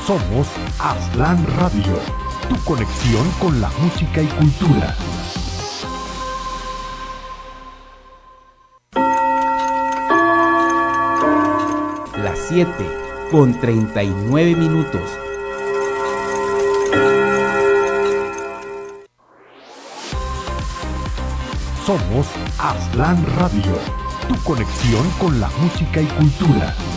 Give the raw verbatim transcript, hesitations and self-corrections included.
Somos Aztlán Radio, tu conexión con la música y cultura. Las siete con treinta y nueve minutos. Somos Aztlán Radio, tu conexión con la música y cultura.